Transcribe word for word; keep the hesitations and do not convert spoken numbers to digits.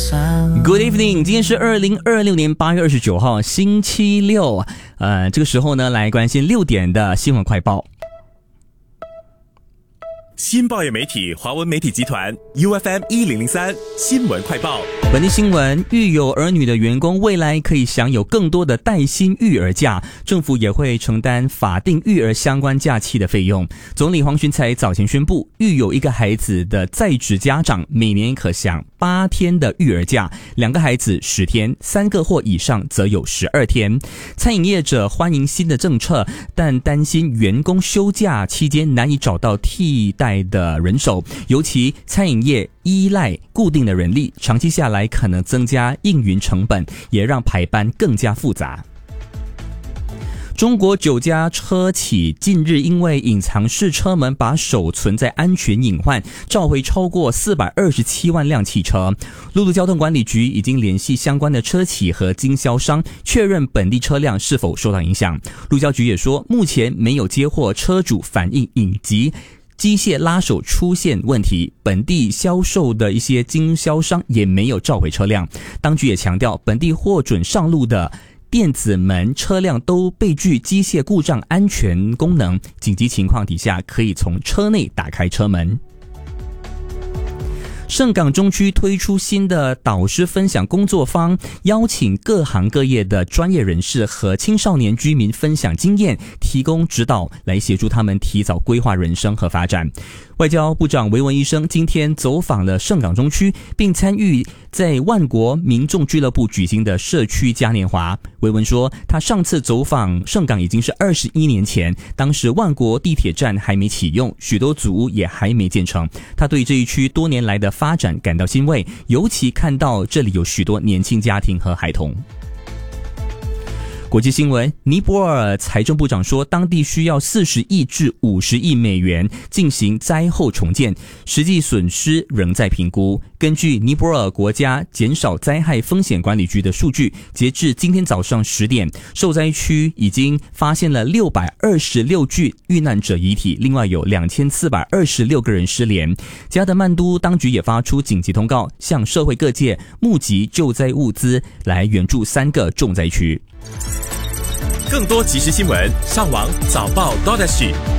Good evening， 今天是二零二六年八月二十九号，星期六。呃，这个时候呢，来关心六点的新闻快报。 新报业媒体华文媒体集团 U F M 一零零三新闻快报。 本地新闻：育有儿女的员工未来可以享有更多的带薪育儿假，政府也会承担法定育儿相关假期的费用。总理黄循财早前宣布，育有一个孩子的在职家长每年可享八天的育儿假，两个孩子十天，三个或以上则有十二天。餐饮业者欢迎新的政策，但担心员工休假期间难以找到替代的人手，尤其餐饮业依赖固定的人力，长期下来可能增加营运成本，也让排班更加复杂。中国九家车企近日因为隐藏式车门把手存在安全隐患，召回超过四百二十七万辆汽车。陆路交通管理局已经联系相关的车企和经销商，确认本地车辆是否受到影响。路交局也说，目前没有接获车主反映隐疾机械拉手出现问题，本地销售的一些经销商也没有召回车辆。当局也强调，本地获准上路的电子门车辆都备具机械故障安全功能，紧急情况底下可以从车内打开车门。盛港中区推出新的导师分享工作坊，邀请各行各业的专业人士和青少年居民分享经验，提供指导，来协助他们提早规划人生和发展。外交部长维文医生今天走访了盛港中区，并参与在万国民众俱乐部举行的社区嘉年华。维文说，他上次走访盛港已经是二十一年前，当时万国地铁站还没启用，许多组屋也还没建成。他对这一区多年来的发展感到欣慰，尤其看到这里有许多年轻家庭和孩童。国际新闻：尼泊尔财政部长说，当地需要四十亿至五十亿美元进行灾后重建，实际损失仍在评估。根据尼泊尔国家减少灾害风险管理局的数据，截至今天早上十点，受灾区已经发现了六百二十六具遇难者遗体，另外有两千四百二十六个人失联。加德曼都当局也发出紧急通告，向社会各界募集救灾物资，来援助三个重灾区。 更多即时新闻，上网早报 .dot s g